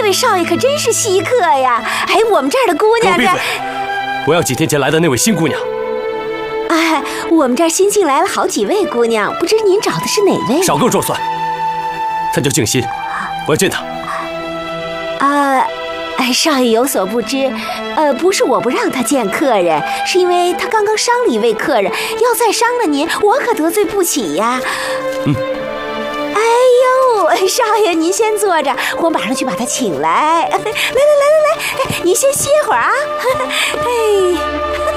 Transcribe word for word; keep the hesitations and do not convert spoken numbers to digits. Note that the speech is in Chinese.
位少爷可真是稀客呀！哎，我们这儿的姑娘这…… 我要几天前来的那位新姑娘。 哎，我们这儿新进来了好几位姑娘，不知您找的是哪位？ 少给我说算。她叫静心，我要见她。 啊。哎，少爷有所不知，呃，不是我不让他见客人，是因为他刚刚伤了一位客人，要再伤了您，我可得罪不起呀。 嗯。 哎呦，少爷您先坐着，我马上去把他请来。来来来来来，您先歇会儿啊。哎。